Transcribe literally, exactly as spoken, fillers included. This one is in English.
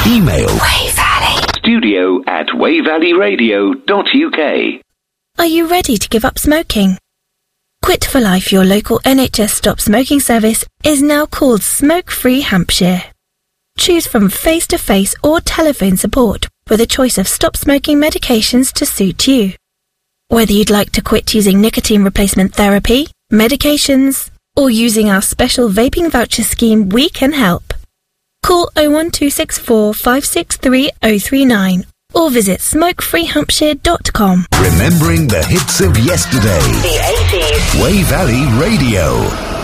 Email Way Valley Studio at wayvalleyradio dot U K. Are you ready to give up smoking? Quit for Life, your local N H S stop smoking service, is now called Smoke Free Hampshire. Choose from face-to-face or telephone support with a choice of stop smoking medications to suit you. Whether you'd like to quit using nicotine replacement therapy, medications, or using our special vaping voucher scheme, we can help. Call oh one two six four, five six three oh three nine or visit smoke free hampshire dot com. Remembering the hits of yesterday. The eighties. Way Valley Radio.